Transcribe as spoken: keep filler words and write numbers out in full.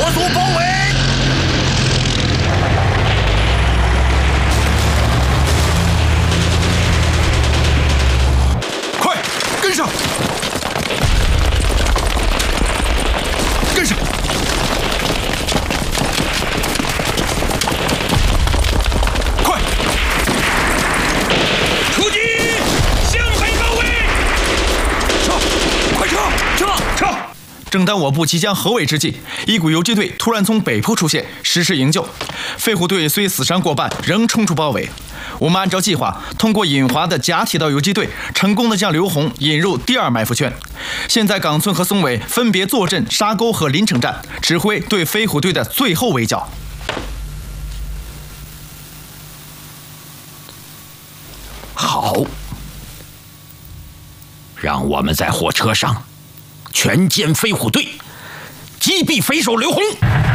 火速包围！快跟上！跟上！快！出击！向北包围！撤！快撤！撤！撤！正当我部即将合围之际，一股游击队突然从北坡出现，实施营救。飞虎队虽死伤过半，仍冲出包围。我们按照计划，通过引华的假铁道游击队，成功的将刘洪引入第二埋伏圈。现在冈村和松尾分别坐镇沙沟和临城站，指挥对飞虎队的最后围剿。 好，让我们在火车上全歼飞虎队，击毙匪首刘洪。